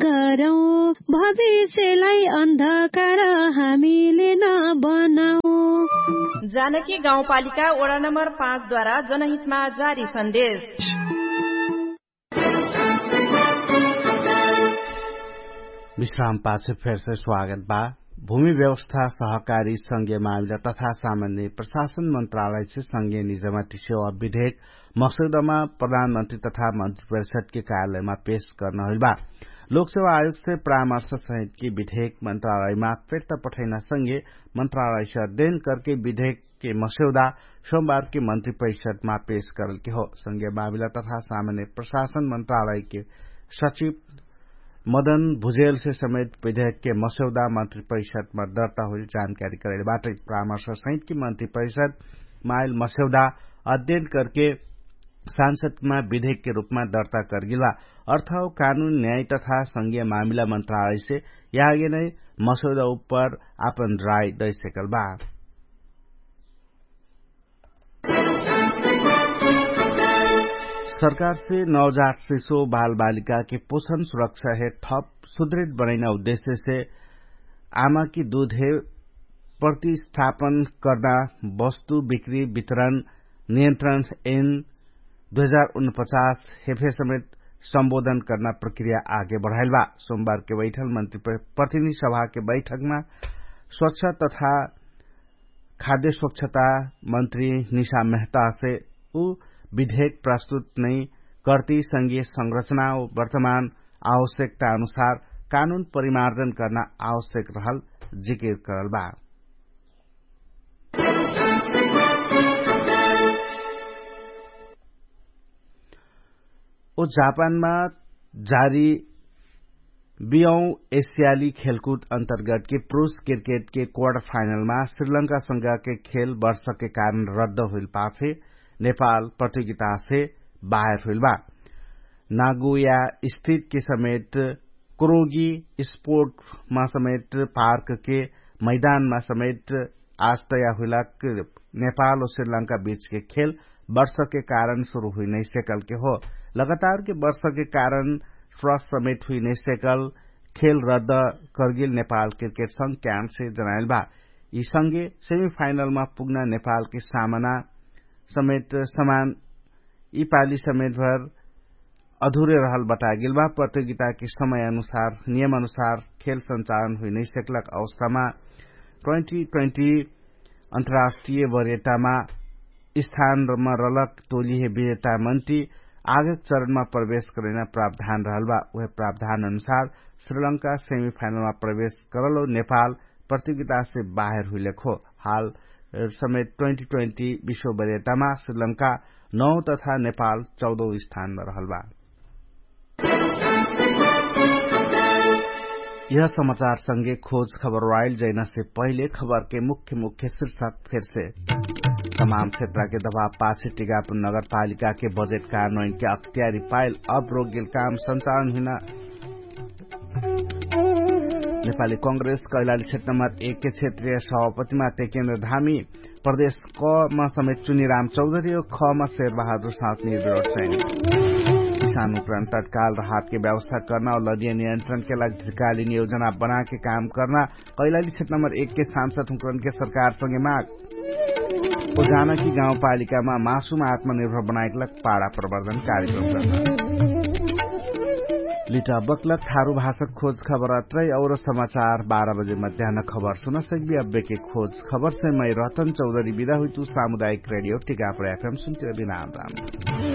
गरौं, भविष्यलाई अन्धकार हामीले नबनाऊ। जानकी गाउँपालिका वडा नम्बर 5 द्वारा जनहितमा जारी सन्देश। विश्राम पाछे फेर से स्वागत बा। भूमि व्यवस्था सहकारी संघीय मामिला तथा सामान्य प्रशासन मंत्रालय से संघीय निजामती सेवा विधेयक मसौदामा प्रधानमंत्री तथा मंत्री परिषद के कार्यालय में पेश करना हुई बा। लोक सेवा आयोग से परामर्श सहित की विधेयक मंत्रालय में फिर्ता पठाइना संगे मंत्रालय से अध्ययन करके विधेयक के मसौदा सोमवार के मंत्री परिषद में पेश करल के हो। संघीय मामिला तथा सामान्य प्रशासन मंत्रालय के सचिव मदन भुजेल से समेत विधेयक के मसौदा मंत्री परिषद में दर्ता हुई जानकारी करे बाटे परामर्श सहित की मंत्री परिषद माइल मसौदा अध्ययन करके सांसद में विधेयक के रूप में दर्ता कर गिला। अर्थ और कानून न्याय तथा संघीय मामिला मंत्रालय से आगे नै मसौदा ऊपर अपन राय दे सकल बा। सरकार से नवजात शिशु बाल बालिका के पोषण सुरक्षा है थप सुदृढ़ बनाने उद्देश्य से आमा की दूध है प्रतिस्थापन करना वस्तु बिक्री वितरण नियंत्रण ऐन 2049 हेफे समेत संबोधन करना प्रक्रिया आगे बढ़ाइल बा। सोमवार के बैठल मंत्री प्रतिनिधि सभा के बैठक में स्वच्छ तथा खाद्य स्वच्छता मंत्री निशा मेहता से विधेयक प्रस्तुत नहीं करती संघीय संरचना और वर्तमान आवश्यकता अनुसार कानून परिमार्जन करना आवश्यक रहल जिक्र करल बा। जापान में जारी 20औं एशियाली खेलकूद अंतर्गत के पुरूष क्रिकेट के क्वार्टर फाइनल में श्रीलंका संघ के खेल वर्षा के कारण रद्द हुई पाछे नेपाल प्रतियोगिता से बाहर हुई बा। नागोया स्थित के समेत कुरोगी स्पोर्ट में समेत पार्क के मैदान में समेत आज तय हुआ नेपाल और श्रीलंका बीच के खेल वर्षा के कारण शुरू हुई नहीं सकल के हो। लगातार के वर्षा के कारण ट्रस्ट समेत हुई नहीं सकल खेल रद्द करगिल नेपाल क्रिकेट संघ क्याम्प से जनाइल बा। यी संगे सेमीफाइनल में पुग्ना नेपाल के सामना समेत समान यी पाली समेत भर अधूरे रहल बतागिल बा। प्रतियोगिता के समय अनुसार नियम अनुसार खेल संचालन हुई नहीं सकलक अवस्था में 2020 अंतर्राष्ट्रीय वरीयतामा स्थान में रलक टोली है विजेता मंत्री आगे चरण में प्रवेश करने प्रावधान रहल बा। वह प्रावधान अनुसार श्रीलंका सेमीफाइनल में प्रवेश करल और नेपाल प्रतियोगिता से बाहर हुई लेखो। हाल समेत 2020 विश्व वरीयता में श्रीलंका 9 तथा नेपाल 14 स्थान में रहल बा। यह समाचार संगे खोज खबर रॉयल जैना से पहले खबर के मुख्य शीर्षक फिर से। तमाम क्षेत्र के दबाव पाछे टिकापुर नगर पालिका के बजट कार्यान्वयन के अख्तियारी पाइल अब रोगिल काम संचालन हुन। नेपाली कांग्रेस कैलाली क्षेत्र नंबर 1 के क्षेत्रीय सभापतिमा टेकेन्द्र धामी प्रदेश क में समेत चुनीराम चौधरी और ख में शेरबहादुर साथ निर्विरोध चयन। किसान उपकरण तत्काल राहत की व्यवस्था करना और लदिया नियंत्रण के लिए दीर्घकालीन योजना बना के काम करना कैलाली क्षेत्र नंबर 1 के सांसद हुकरन के सरकार संगे माग। जानकी गाउँपालिका में मासुमा आत्मनिर्भर बनाएक पाड़ा प्रवर्धन कार्यक्रम करना। लिटा बकलक थारू भाषक खोज खबर अत्रै और समाचार 12 बजे मध्याह्न खबर सुन सकबी। अब्बे के खोज खबर से मैं रतन चौधरी विदा हुई तू सामुदायिक रेडियो टिकापुर FM सुनते बिना राम।